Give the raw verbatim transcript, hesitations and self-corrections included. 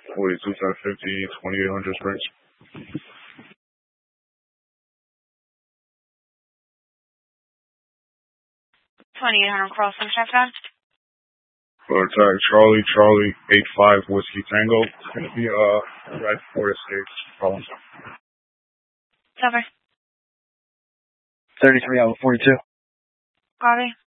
forty-two ten fifty, twenty-eight hundred Springs. twenty-eight hundred Crossing, check that. For attack Charlie, Charlie, eight five Whiskey Tango. It's going to be uh, red four escapes. Problem. Cover. thirty-three out of forty-two. Copy.